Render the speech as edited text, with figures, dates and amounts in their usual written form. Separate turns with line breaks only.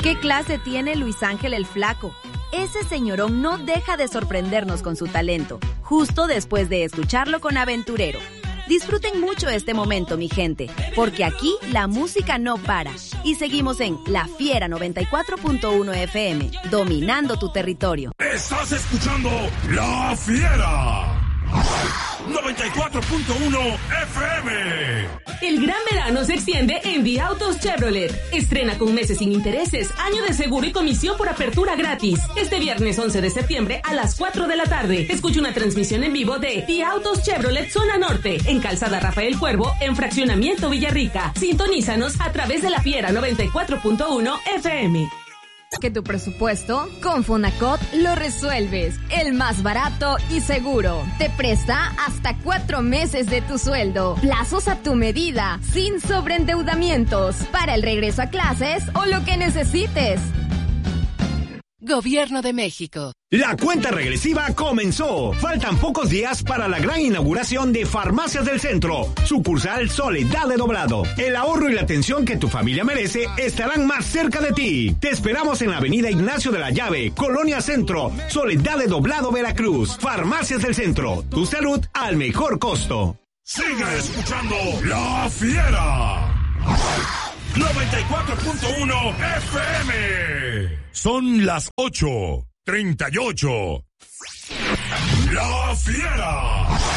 ¿Qué clase tiene Luis Ángel el Flaco? Ese señorón no deja de sorprendernos con su talento, justo después de escucharlo con Aventurero. Disfruten mucho este momento, mi gente, porque aquí la música no para. Y seguimos en La Fiera 94.1 FM, dominando tu territorio.
Estás escuchando La Fiera 94.1 FM.
El gran verano se extiende en The Autos Chevrolet. Estrena con meses sin intereses, año de seguro y comisión por apertura gratis. Este viernes 11 de septiembre a las 4 de la tarde. Escucha una transmisión en vivo de The Autos Chevrolet Zona Norte, en Calzada Rafael Cuervo, en Fraccionamiento Villarrica. Sintonízanos a través de La Fiera 94.1 FM.
Que tu presupuesto, con Fonacot lo resuelves. El más barato y seguro. Te presta hasta 4 meses de tu sueldo. Plazos a tu medida, sin sobreendeudamientos. Para el regreso a clases o lo que necesites.
Gobierno de México.
La cuenta regresiva comenzó. Faltan pocos días para la gran inauguración de Farmacias del Centro, sucursal Soledad de Doblado. El ahorro y la atención que tu familia merece estarán más cerca de ti. Te esperamos en la avenida Ignacio de la Llave, Colonia Centro, Soledad de Doblado, Veracruz. Farmacias del Centro, tu salud al mejor costo.
Sigue escuchando La Fiera 94.1 FM. Son las 8:38. La Fiera.